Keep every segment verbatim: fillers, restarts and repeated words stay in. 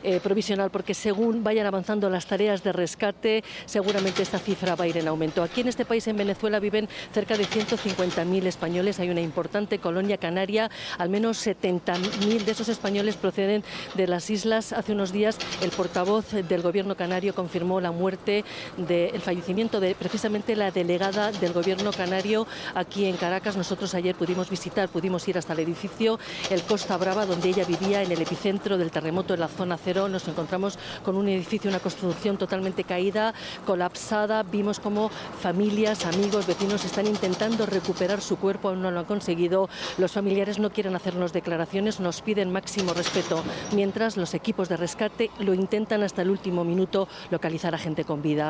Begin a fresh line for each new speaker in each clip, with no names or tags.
eh, provisional, porque según vayan avanzando las tareas de rescate, seguramente esta cifra va a ir en aumento. Aquí en este país, en Venezuela, viven cerca de ciento cincuenta mil españoles. Hay una importante colonia canaria. Al menos setenta mil de esos españoles proceden de las islas. Hace unos días el portavoz del gobierno canario confirmó la muerte, de, el fallecimiento de precisamente la delegada del gobierno canario aquí en Caracas. Nosotros ayer pudimos visitar, pudimos ir hasta el edificio El Costa Brava, donde ella vivía, en el epicentro del terremoto en la zona cero. Nos encontramos con un edificio, una construcción totalmente caída, colapsada. Vimos cómo familias, amigos, vecinos están intentando recuperar su cuerpo, aún no lo han conseguido. Los familiares no quieren hacernos declaraciones, nos piden máximo respeto, mientras los equipos de rescate lo intentan hasta el último minuto localizar a gente con vida.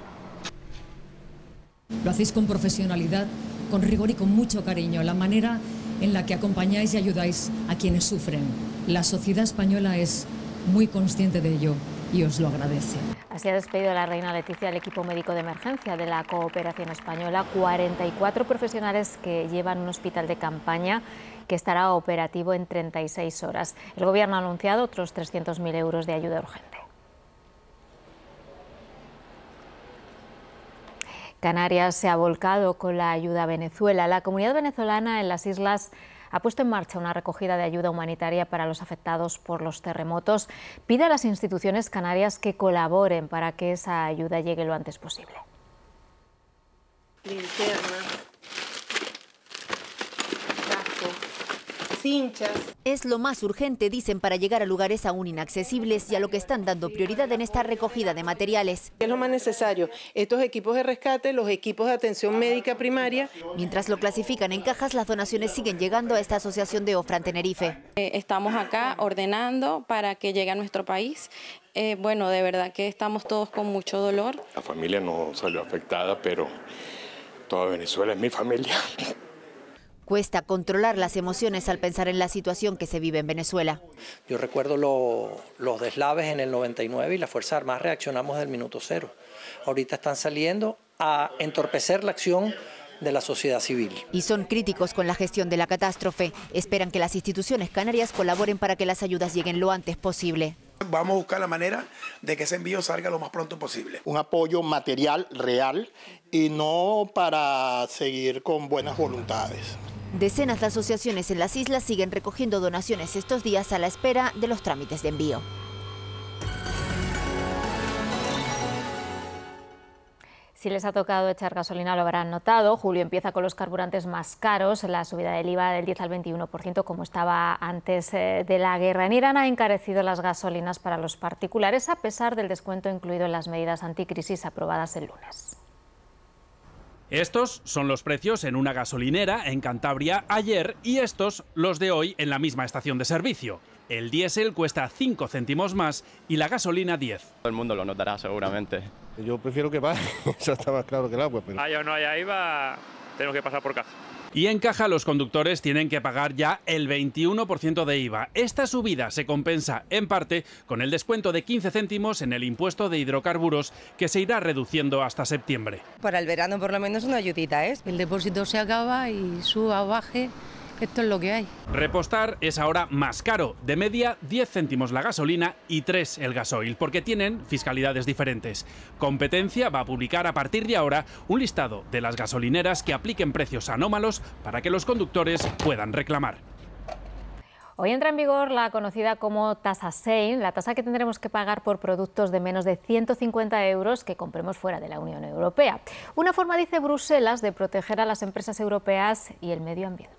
Lo hacéis con profesionalidad, con rigor y con mucho cariño. La manera en la que acompañáis y ayudáis a quienes sufren. La sociedad española es muy consciente de ello y os lo agradece.
Así ha despedido la reina Leticia al equipo médico de emergencia de la cooperación española. cuarenta y cuatro profesionales que llevan un hospital de campaña que estará operativo en treinta y seis horas. El gobierno ha anunciado otros trescientos mil euros de ayuda urgente. Canarias se ha volcado con la ayuda a Venezuela. La comunidad venezolana en las islas ha puesto en marcha una recogida de ayuda humanitaria para los afectados por los terremotos. Pide a las instituciones canarias que colaboren para que esa ayuda llegue lo antes posible.
Linterna, casco, cinchas.
Es lo más urgente, dicen, para llegar a lugares aún inaccesibles y a lo que están dando prioridad en esta recogida de materiales.
Es lo más necesario, estos equipos de rescate, los equipos de atención médica primaria.
Mientras lo clasifican en cajas, las donaciones siguen llegando a esta asociación de Ofra en Tenerife.
Eh, estamos acá ordenando para que llegue a nuestro país. Eh, bueno, de verdad que estamos todos con mucho dolor.
La familia no salió afectada, pero toda Venezuela es mi familia.
Cuesta controlar las emociones al pensar en la situación que se vive en Venezuela.
Yo recuerdo lo, los deslaves en el noventa y nueve y las Fuerzas Armadas reaccionamos del minuto cero. Ahorita están saliendo a entorpecer la acción de la sociedad civil.
Y son críticos con la gestión de la catástrofe. Esperan que las instituciones canarias colaboren para que las ayudas lleguen lo antes posible.
Vamos a buscar la manera de que ese envío salga lo más pronto posible.
Un apoyo material real y no para seguir con buenas voluntades.
Decenas de asociaciones en las islas siguen recogiendo donaciones estos días a la espera de los trámites de envío.
Si les ha tocado echar gasolina lo habrán notado. Julio empieza con los carburantes más caros. La subida del I V A del diez al veintiuno por ciento, como estaba antes de la guerra. En Irán ha encarecido las gasolinas para los particulares, a pesar del descuento incluido en las medidas anticrisis aprobadas el lunes.
Estos son los precios en una gasolinera en Cantabria ayer y estos los de hoy en la misma estación de servicio. El diésel cuesta cinco céntimos más y la gasolina diez.
Todo el mundo lo notará seguramente.
Yo prefiero que baje, eso está más claro que el agua. Pero...
Haya o no haya I V A, tenemos que pasar por caja.
Y en caja los conductores tienen que pagar ya el veintiuno por ciento de I V A. Esta subida se compensa en parte con el descuento de quince céntimos en el impuesto de hidrocarburos que se irá reduciendo hasta septiembre.
Para el verano por lo menos una ayudita, ¿eh? El depósito se acaba y suba o baje, esto es lo que hay.
Repostar es ahora más caro, de media diez céntimos la gasolina y tres el gasoil, porque tienen fiscalidades diferentes. Competencia va a publicar a partir de ahora un listado de las gasolineras que apliquen precios anómalos para que los conductores puedan reclamar.
Hoy entra en vigor la conocida como tasa Sein, la tasa que tendremos que pagar por productos de menos de ciento cincuenta euros que compremos fuera de la Unión Europea. Una forma, dice Bruselas, de proteger a las empresas europeas y el medio ambiente.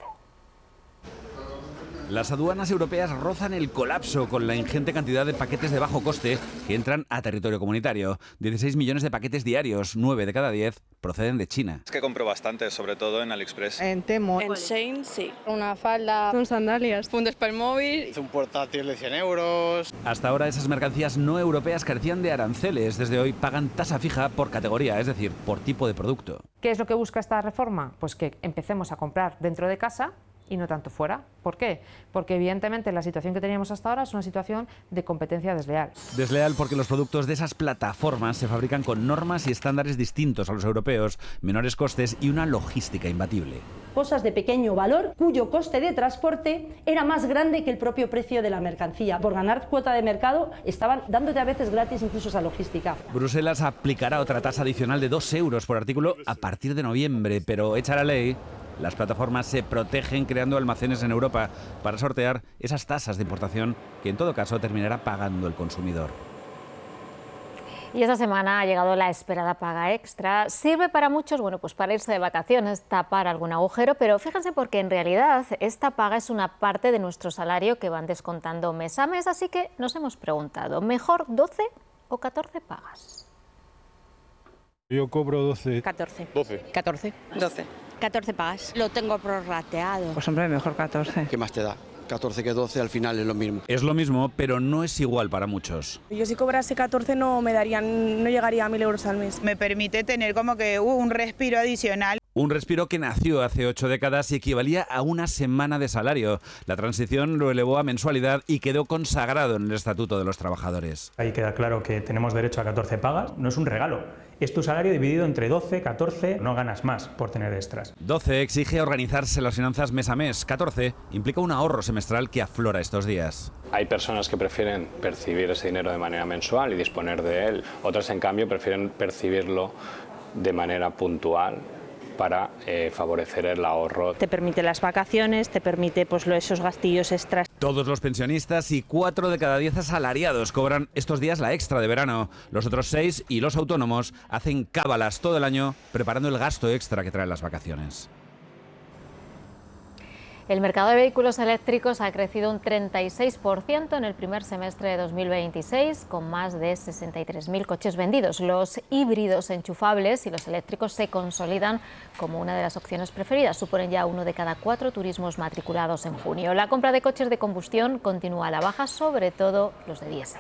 Las aduanas europeas rozan el colapso con la ingente cantidad de paquetes de bajo coste que entran a territorio comunitario. dieciséis millones de paquetes diarios, nueve de cada diez proceden de China.
Es que compro bastante, sobre todo en AliExpress.
En Temu.
En Shein, sí.
Una falda,
Son sandalias, fundas para el móvil.
Un portátil de cien euros.
Hasta ahora esas mercancías no europeas carecían de aranceles. Desde hoy pagan tasa fija por categoría, es decir, por tipo de producto.
¿Qué es lo que busca esta reforma? Pues que empecemos a comprar dentro de casa, y no tanto fuera. ¿Por qué? Porque evidentemente la situación que teníamos hasta ahora es una situación de competencia desleal.
Desleal porque los productos de esas plataformas se fabrican con normas y estándares distintos a los europeos, menores costes y una logística imbatible.
Cosas de pequeño valor cuyo coste de transporte era más grande que el propio precio de la mercancía. Por ganar cuota de mercado estaban dándote a veces gratis incluso esa logística.
Bruselas aplicará otra tasa adicional de dos euros por artículo a partir de noviembre, pero hecha la ley, las plataformas se protegen creando almacenes en Europa para sortear esas tasas de importación que en todo caso terminará pagando el consumidor.
Y esta semana ha llegado la esperada paga extra. Sirve para muchos, bueno, pues para irse de vacaciones, tapar algún agujero, pero fíjense porque en realidad esta paga es una parte de nuestro salario que van descontando mes a mes, así que nos hemos preguntado, ¿mejor doce o catorce pagas?
Yo cobro doce.
catorce.
doce.
catorce.
doce.
catorce pagas. Lo tengo prorrateado.
Pues hombre, mejor catorce.
¿Qué más te da? catorce que doce, al final es lo mismo.
Es lo mismo, pero no es igual para muchos.
Yo si cobrase catorce no me darían, no llegaría a mil euros al mes.
Me permite tener como que uh, un respiro adicional.
Un respiro que nació hace ocho décadas y equivalía a una semana de salario. La transición lo elevó a mensualidad y quedó consagrado en el Estatuto de los Trabajadores.
Ahí queda claro que tenemos derecho a catorce pagas, no es un regalo. Es tu salario dividido entre doce, catorce, no ganas más por tener extras.
doce exige organizarse las finanzas mes a mes. catorce implica un ahorro semestral que aflora estos días.
Hay personas que prefieren percibir ese dinero de manera mensual y disponer de él. Otras, en cambio, prefieren percibirlo de manera puntual para eh, favorecer el ahorro.
Te permite las vacaciones, te permite pues, esos gastillos extras.
Todos los pensionistas y cuatro de cada diez asalariados cobran estos días la extra de verano. Los otros seis y los autónomos hacen cábalas todo el año preparando el gasto extra que traen las vacaciones.
El mercado de vehículos eléctricos ha crecido un treinta y seis por ciento en el primer semestre de dos mil veintiséis, con más de sesenta y tres mil coches vendidos. Los híbridos enchufables y los eléctricos se consolidan como una de las opciones preferidas. Suponen ya uno de cada cuatro turismos matriculados en junio. La compra de coches de combustión continúa a la baja, sobre todo los de diésel.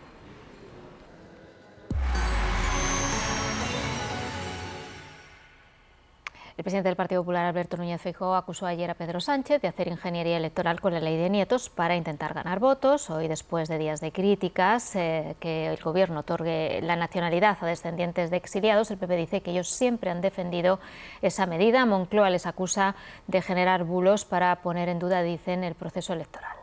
El presidente del Partido Popular, Alberto Núñez Feijóo, acusó ayer a Pedro Sánchez de hacer ingeniería electoral con la ley de nietos para intentar ganar votos. Hoy, después de días de críticas, eh, que el Gobierno otorgue la nacionalidad a descendientes de exiliados, el P P dice que ellos siempre han defendido esa medida. Moncloa les acusa de generar bulos para poner en duda, dicen, el proceso electoral.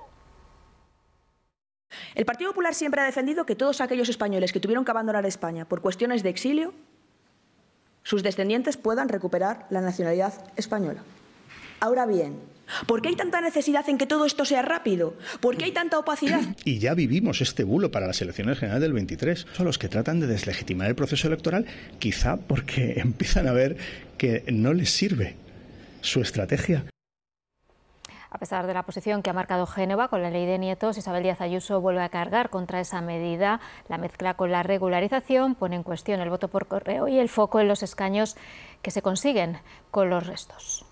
El Partido Popular siempre ha defendido que todos aquellos españoles que tuvieron que abandonar España por cuestiones de exilio, sus descendientes puedan recuperar la nacionalidad española. Ahora bien, ¿por qué hay tanta necesidad en que todo esto sea rápido? ¿Por qué hay tanta opacidad?
Y ya vivimos este bulo para las elecciones generales del veintitrés. Son los que tratan de deslegitimar el proceso electoral, quizá porque empiezan a ver que no les sirve su estrategia.
A pesar de la posición que ha marcado Génova con la ley de nietos, Isabel Díaz Ayuso vuelve a cargar contra esa medida. La mezcla con la regularización pone en cuestión el voto por correo y el foco en los escaños que se consiguen con los restos.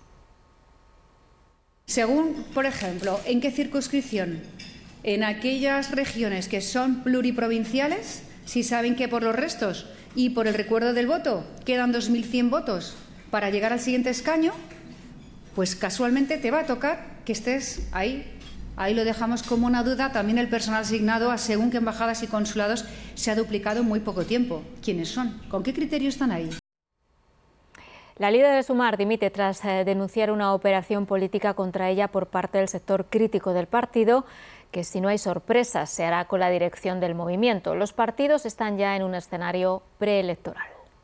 Según, por ejemplo, en qué circunscripción, en aquellas regiones que son pluriprovinciales, si saben que por los restos y por el recuerdo del voto quedan dos mil cien votos para llegar al siguiente escaño, pues casualmente te va a tocar que estés ahí. Ahí lo dejamos como una duda. También el personal asignado a según qué embajadas y consulados se ha duplicado en muy poco tiempo. ¿Quiénes son? ¿Con qué criterio están ahí?
La líder de Sumar dimite tras eh, denunciar una operación política contra ella por parte del sector crítico del partido, que si no hay sorpresas se hará con la dirección del movimiento. Los partidos están ya en un escenario preelectoral.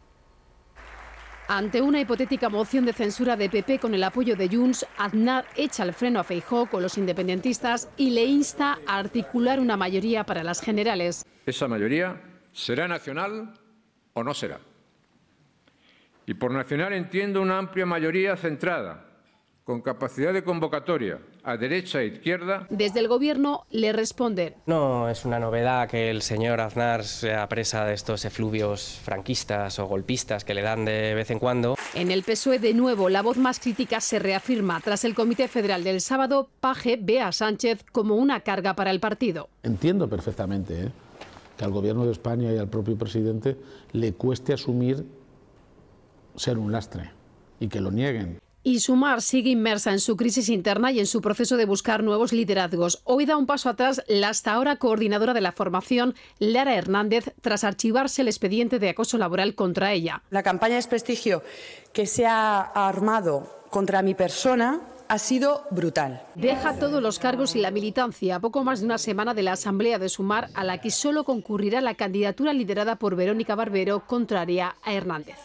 Ante una hipotética moción de censura de P P con el apoyo de Junts, Aznar echa el freno a Feijóo con los independentistas y le insta a articular una mayoría para las generales.
Esa mayoría será nacional o no será. Y por nacional entiendo una amplia mayoría centrada, con capacidad de convocatoria a derecha e izquierda.
Desde el Gobierno le responden.
No es una novedad que el señor Aznar sea presa de estos efluvios franquistas o golpistas que le dan de vez en cuando.
En el P S O E, de nuevo, la voz más crítica se reafirma. Tras el Comité Federal del sábado, Page ve a Sánchez como una carga para el partido.
Entiendo perfectamente ¿eh? que al Gobierno de España y al propio presidente le cueste asumir ser un lastre y que lo nieguen.
Y Sumar sigue inmersa en su crisis interna y en su proceso de buscar nuevos liderazgos. Hoy da un paso atrás la hasta ahora coordinadora de la formación, Lara Hernández, tras archivarse el expediente de acoso laboral contra ella.
La campaña de desprestigio que se ha armado contra mi persona ha sido brutal.
Deja todos los cargos y la militancia a poco más de una semana de la asamblea de Sumar, a la que solo concurrirá la candidatura liderada por Verónica Barbero, contraria a Hernández.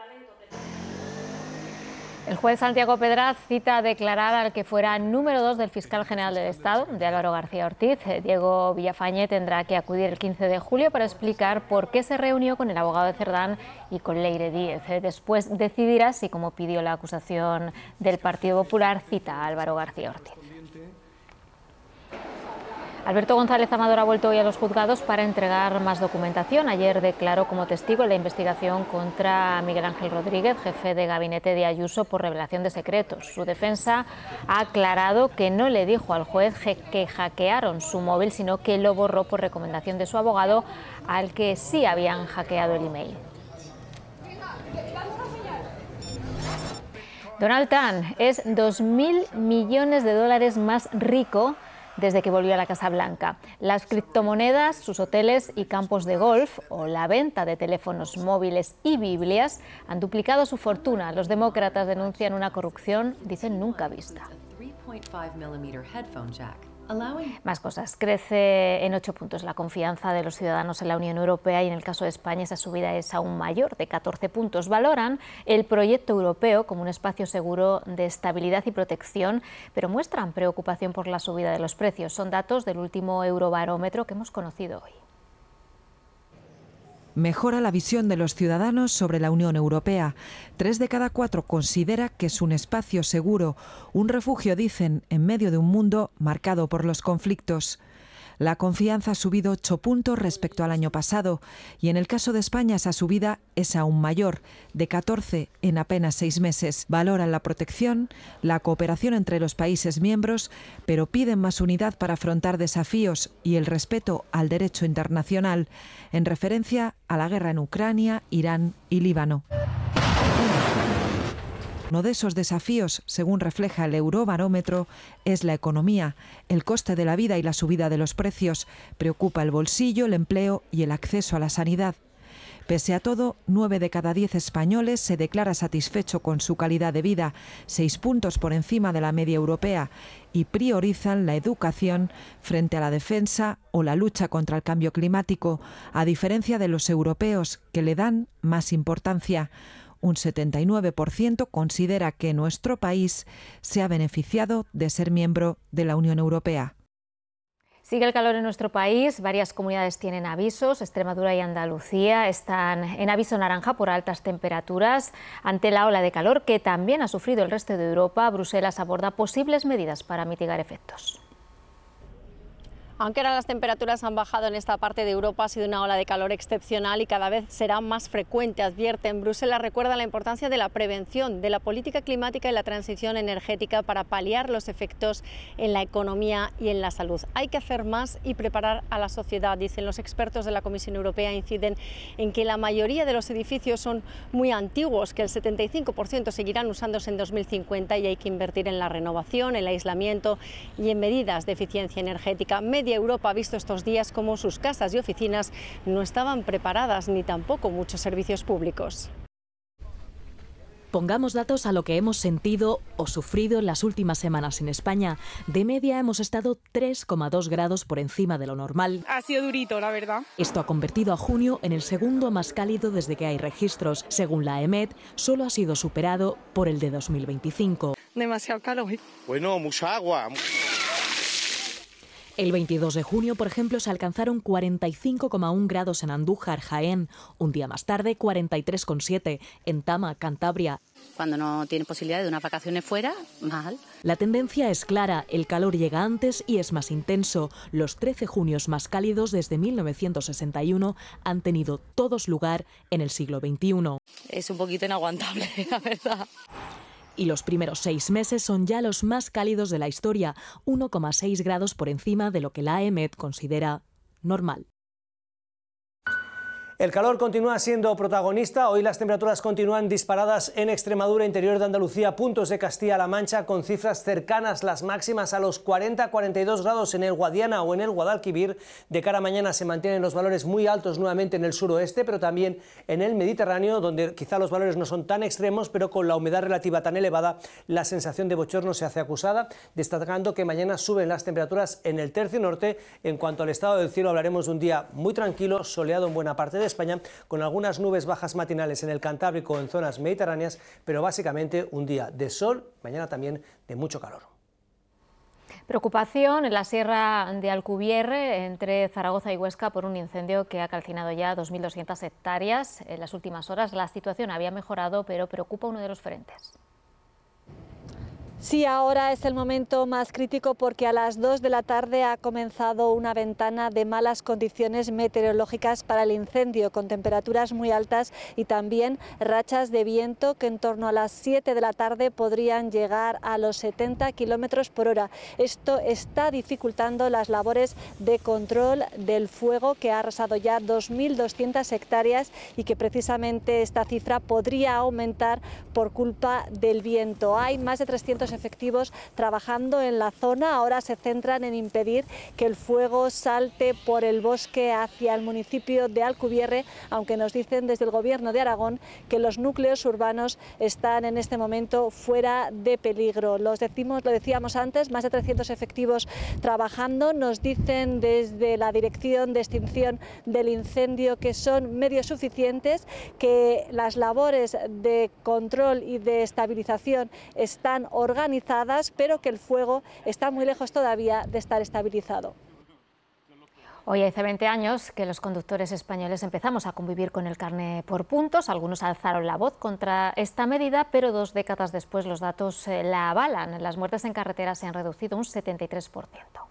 El juez Santiago Pedraz cita a declarar al que fuera número dos del fiscal general del Estado, de Álvaro García Ortiz. Diego Villafañe tendrá que acudir el quince de julio para explicar por qué se reunió con el abogado de Cerdán y con Leire Díez. Después decidirá si, como pidió la acusación del Partido Popular, cita a Álvaro García Ortiz. Alberto González Amador ha vuelto hoy a los juzgados para entregar más documentación. Ayer declaró como testigo en la investigación contra Miguel Ángel Rodríguez, jefe de gabinete de Ayuso, por revelación de secretos. Su defensa ha aclarado que no le dijo al juez que hackearon su móvil, sino que lo borró por recomendación de su abogado, al que sí habían hackeado el email. Donald Trump es dos mil millones de dólares más rico desde que volvió a la Casa Blanca. Las criptomonedas, sus hoteles y campos de golf o la venta de teléfonos móviles y Biblias han duplicado su fortuna. Los demócratas denuncian una corrupción, dicen, nunca vista. Más cosas. Crece en ocho puntos la confianza de los ciudadanos en la Unión Europea y en el caso de España esa subida es aún mayor, de catorce puntos. Valoran el proyecto europeo como un espacio seguro de estabilidad y protección, pero muestran preocupación por la subida de los precios. Son datos del último Eurobarómetro que hemos conocido hoy.
Mejora la visión de los ciudadanos sobre la Unión Europea. Tres de cada cuatro considera que es un espacio seguro, un refugio, dicen, en medio de un mundo marcado por los conflictos. La confianza ha subido ocho puntos respecto al año pasado y en el caso de España esa subida es aún mayor, de catorce en apenas seis meses. Valoran la protección, la cooperación entre los países miembros, pero piden más unidad para afrontar desafíos y el respeto al derecho internacional, en referencia a la guerra en Ucrania, Irán y Líbano. Uno de esos desafíos, según refleja el Eurobarómetro, es la economía. El coste de la vida y la subida de los precios preocupa el bolsillo, el empleo y el acceso a la sanidad. Pese a todo, nueve de cada diez españoles se declara satisfecho con su calidad de vida, seis puntos por encima de la media europea, y priorizan la educación frente a la defensa o la lucha contra el cambio climático, a diferencia de los europeos, que le dan más importancia. Un setenta y nueve por ciento considera que nuestro país se ha beneficiado de ser miembro de la Unión Europea.
Sigue el calor en nuestro país, varias comunidades tienen avisos, Extremadura y Andalucía están en aviso naranja por altas temperaturas. Ante la ola de calor que también ha sufrido el resto de Europa, Bruselas aborda posibles medidas para mitigar efectos.
Aunque ahora las temperaturas han bajado en esta parte de Europa, ha sido una ola de calor excepcional y cada vez será más frecuente, advierten. Bruselas recuerda la importancia de la prevención, de la política climática y la transición energética para paliar los efectos en la economía y en la salud. Hay que hacer más y preparar a la sociedad, dicen los expertos de la Comisión Europea. Inciden en que la mayoría de los edificios son muy antiguos, que el setenta y cinco por ciento seguirán usándose en dos mil cincuenta y hay que invertir en la renovación, el aislamiento y en medidas de eficiencia energética. Media Europa ha visto estos días cómo sus casas y oficinas no estaban preparadas, ni tampoco muchos servicios públicos.
Pongamos datos a lo que hemos sentido o sufrido en las últimas semanas en España. De media hemos estado tres coma dos grados por encima de lo normal.
Ha sido durito, la verdad.
Esto ha convertido a junio en el segundo más cálido desde que hay registros. Según la EMET, solo ha sido superado por el de dos mil veinticinco.
Demasiado calor.
Bueno, mucha agua.
El veintidós de junio, por ejemplo, se alcanzaron cuarenta y cinco coma uno grados en Andújar, Jaén. Un día más tarde, cuarenta y tres coma siete en Tama, Cantabria.
Cuando no tienes posibilidad de unas vacaciones fuera, mal.
La tendencia es clara, el calor llega antes y es más intenso. Los trece junios más cálidos desde mil novecientos sesenta y uno han tenido todos lugar en el siglo veintiuno.
Es un poquito inaguantable, la verdad.
Y los primeros seis meses son ya los más cálidos de la historia, uno coma seis grados por encima de lo que la EMET considera normal.
El calor continúa siendo protagonista. Hoy las temperaturas continúan disparadas en Extremadura, interior de Andalucía, puntos de Castilla-La Mancha con cifras cercanas las máximas a los cuarenta a cuarenta y dos grados en el Guadiana o en el Guadalquivir. De cara a mañana se mantienen los valores muy altos nuevamente en el suroeste, pero también en el Mediterráneo, donde quizá los valores no son tan extremos, pero con la humedad relativa tan elevada, la sensación de bochorno se hace acusada, destacando que mañana suben las temperaturas en el tercio norte. En cuanto al estado del cielo, hablaremos de un día muy tranquilo, soleado en buena parte de España, con algunas nubes bajas matinales en el Cantábrico o en zonas mediterráneas, pero básicamente un día de sol, mañana también de mucho calor.
Preocupación en la Sierra de Alcubierre, entre Zaragoza y Huesca, por un incendio que ha calcinado ya dos mil doscientas hectáreas. En las últimas horas la situación había mejorado, pero preocupa uno de los frentes.
Sí, ahora es el momento más crítico porque a las dos de la tarde ha comenzado una ventana de malas condiciones meteorológicas para el incendio, con temperaturas muy altas y también rachas de viento que en torno a las siete de la tarde podrían llegar a los setenta kilómetros por hora. Esto está dificultando las labores de control del fuego, que ha arrasado ya dos mil doscientas hectáreas y que precisamente esta cifra podría aumentar por culpa del viento. Hay más de trescientos efectivos trabajando en la zona. Ahora se centran en impedir que el fuego salte por el bosque hacia el municipio de Alcubierre, aunque nos dicen desde el Gobierno de Aragón que los núcleos urbanos están en este momento fuera de peligro. Los decimos, lo decíamos antes, más de trescientos efectivos trabajando. Nos dicen desde la Dirección de Extinción del Incendio que son medios suficientes, que las labores de control y de estabilización están organizadas, pero que el fuego está muy lejos todavía de estar estabilizado.
Hoy hace veinte años que los conductores españoles empezamos a convivir con el carné por puntos. Algunos alzaron la voz contra esta medida, pero dos décadas después los datos eh, la avalan. Las muertes en carretera se han reducido un setenta y tres por ciento.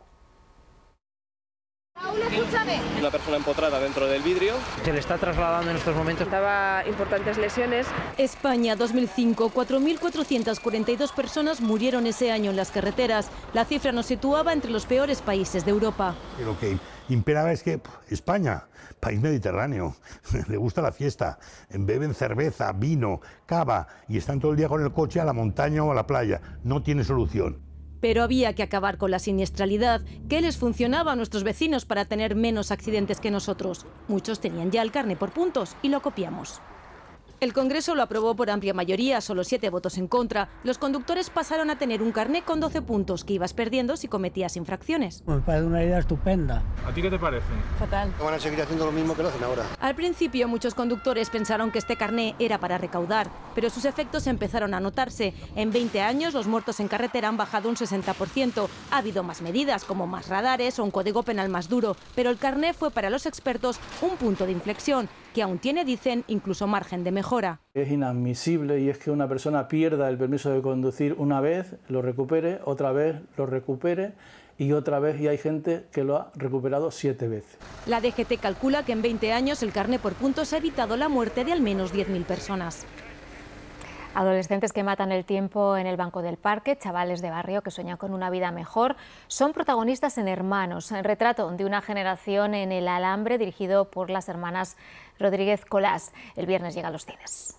Una persona empotrada dentro del vidrio.
Se le está trasladando en estos momentos.
Daba importantes lesiones.
España dos mil cinco, cuatro mil cuatrocientas cuarenta y dos personas murieron ese año en las carreteras. La cifra nos situaba entre los peores países de Europa.
Lo que imperaba es que España, país mediterráneo, le gusta la fiesta, beben cerveza, vino, cava y están todo el día con el coche a la montaña o a la playa. No tiene solución.
Pero había que acabar con la siniestralidad. ¿Qué les funcionaba a nuestros vecinos para tener menos accidentes que nosotros? Muchos tenían ya el carné por puntos y lo copiamos. El Congreso lo aprobó por amplia mayoría, solo siete votos en contra. Los conductores pasaron a tener un carné con doce puntos que ibas perdiendo si cometías infracciones.
Me parece una idea estupenda.
¿A ti qué te parece?
Fatal.
Van a seguir haciendo lo mismo que lo hacen ahora.
Al principio muchos conductores pensaron que este carné era para recaudar, pero sus efectos empezaron a notarse. En veinte años los muertos en carretera han bajado un sesenta por ciento. Ha habido más medidas, como más radares o un código penal más duro, pero el carné fue para los expertos un punto de inflexión, que aún tiene, dicen, incluso margen de mejora.
Es inadmisible y es que una persona pierda el permiso de conducir una vez, lo recupere, otra vez lo recupere y otra vez, y hay gente que lo ha recuperado siete veces.
La D G T calcula que en veinte años el carné por puntos ha evitado la muerte de al menos diez mil personas.
Adolescentes que matan el tiempo en el banco del parque, chavales de barrio que sueñan con una vida mejor, son protagonistas en Hermanos, el retrato de una generación en el Alambre, dirigido por las hermanas Rodríguez Colás. El viernes llega a los cines.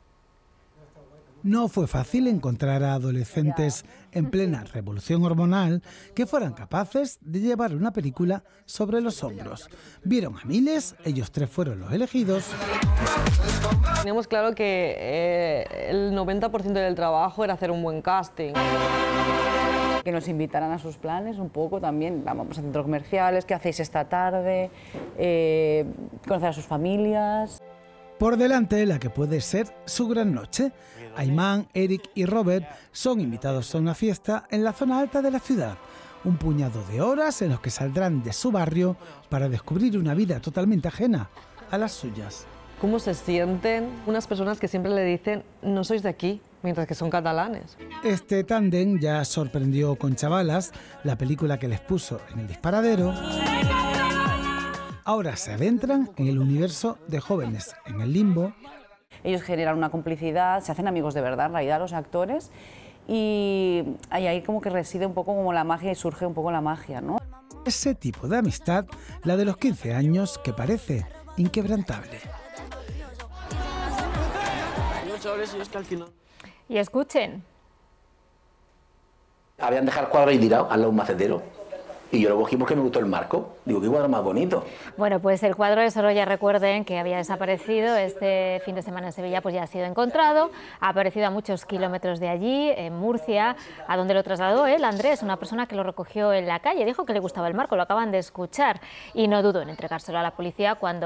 No fue fácil encontrar a adolescentes en plena revolución hormonal que fueran capaces de llevar una película sobre los hombros. Vieron a miles, ellos tres fueron los elegidos.
Teníamos claro que eh, el noventa por ciento del trabajo era hacer un buen casting.
Que nos invitaran a sus planes un poco también, vamos a centros comerciales, ¿qué hacéis esta tarde? Eh, conocer a sus familias.
Por delante, la que puede ser su gran noche. Aimán, Eric y Robert son invitados a una fiesta en la zona alta de la ciudad. Un puñado de horas en los que saldrán de su barrio para descubrir una vida totalmente ajena a las suyas.
¿Cómo se sienten unas personas que siempre le dicen no sois de aquí, mientras que son catalanes?
Este tándem ya sorprendió con Chavalas, la película que les puso en el disparadero. Ahora se adentran en el universo de Jóvenes en el Limbo.
Ellos generan una complicidad, se hacen amigos de verdad, en realidad, los actores, y ahí como que reside un poco como la magia y surge un poco la magia, ¿no?
Ese tipo de amistad, la de los quince años, que parece inquebrantable.
Y escuchen.
Habían dejado el cuadro ahí tirado al lado de un macetero. Y yo lo cogí porque me gustó el marco. Digo, qué cuadro más bonito.
Bueno, pues el cuadro de Sorolla, recuerden que había desaparecido. Este fin de semana en Sevilla pues ya ha sido encontrado. Ha aparecido a muchos kilómetros de allí, en Murcia, a donde lo trasladó él, Andrés, una persona que lo recogió en la calle. Dijo que le gustaba el marco, lo acaban de escuchar. Y no dudó en entregárselo a la policía cuando